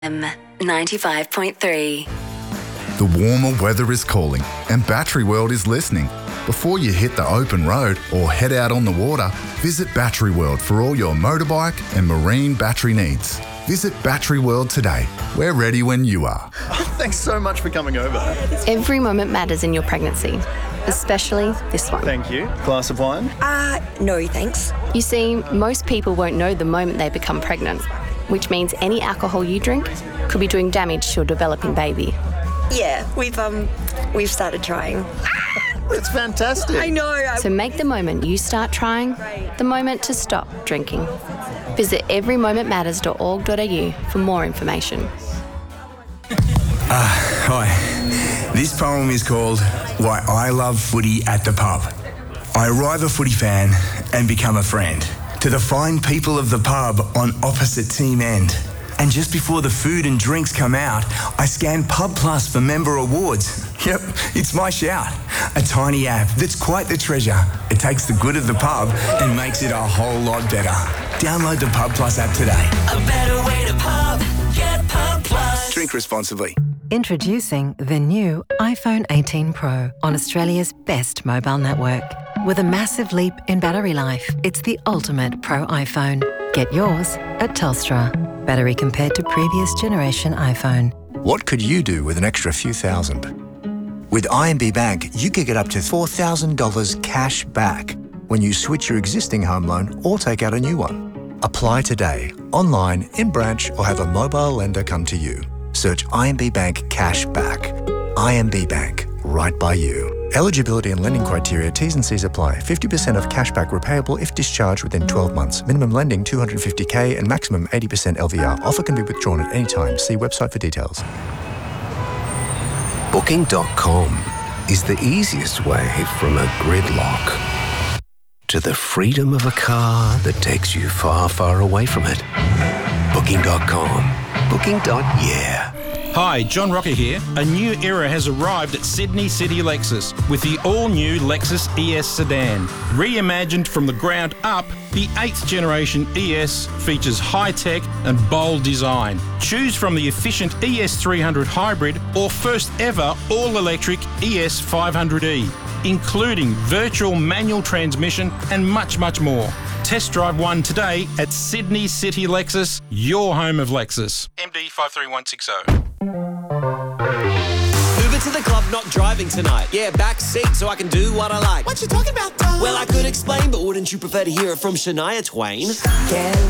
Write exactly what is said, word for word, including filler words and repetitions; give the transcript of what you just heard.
M ninety-five point three. The warmer weather is calling and Battery World is listening. Before you hit the open road or head out on the water, visit Battery World for all your motorbike and marine battery needs. Visit Battery World today. We're ready when you are. Thanks so much for coming over. Every moment matters in your pregnancy, especially this one. Thank you. Glass of wine? Uh, no thanks. You see, most people won't know the moment they become pregnant, which means any alcohol you drink could be doing damage to your developing baby. Yeah, we've um, we've started trying. It's fantastic. I know. I... So make the moment you start trying the moment to stop drinking. Visit every moment matters dot org dot a u for more information. Ah, uh, hi. This poem is called Why I Love Footy at the Pub. I arrive a footy fan and become a friend to the fine people of the pub on opposite team end. And just before the food and drinks come out, I scan Pub Plus for member awards. Yep, it's my shout. A tiny app that's quite the treasure. It takes the good of the pub and makes it a whole lot better. Download the Pub Plus app today. A better way to pub. Get Pub Plus. Drink responsibly. Introducing the new iPhone eighteen Pro on Australia's best mobile network. With a massive leap in battery life, it's the ultimate Pro iPhone. Get yours at Telstra. Battery compared to previous generation iPhone. What could you do with an extra few thousand? With I M B Bank, you could get up to four thousand dollars cash back when you switch your existing home loan or take out a new one. Apply today, online, in branch, or have a mobile lender come to you. Search I M B Bank Cash Back. I M B Bank, right by you. Eligibility and lending criteria, T's and C's apply. fifty percent of cashback repayable if discharged within twelve months. Minimum lending two hundred fifty thousand and maximum eighty percent L V R. Offer can be withdrawn at any time. See website for details. Booking dot com is the easiest way from a gridlock to the freedom of a car that takes you far, far away from it. Booking dot com. Booking. Yeah. Hi, John Rocker here. A new era has arrived at Sydney City Lexus with the all-new Lexus E S sedan. Reimagined from the ground up, the eighth generation E S features high-tech and bold design. Choose from the efficient E S three hundred hybrid or first ever all-electric E S five hundred E, including virtual manual transmission and much, much more. Test drive one today at Sydney City Lexus, your home of Lexus. M D five three one six zero. Uber to the club, not driving tonight. Yeah, back seat so I can do what I like. What you talking about, Tom? Well, I could explain, but wouldn't you prefer to hear it from Shania Twain? Get